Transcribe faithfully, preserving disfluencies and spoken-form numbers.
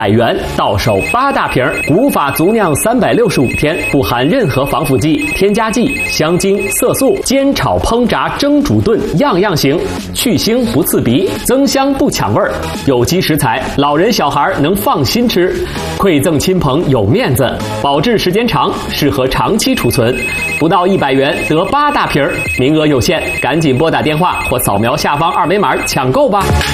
百元到手八大瓶，古法足酿三百六十五天，不含任何防腐剂、添加剂、香精、色素，煎炒烹炸蒸煮炖样样行，去腥不刺鼻，增香不抢味儿，有机食材，老人小孩能放心吃，馈赠亲朋有面子，保质时间长，适合长期储存。不到一百元得八大瓶，名额有限，赶紧拨打电话或扫描下方二维码抢购吧。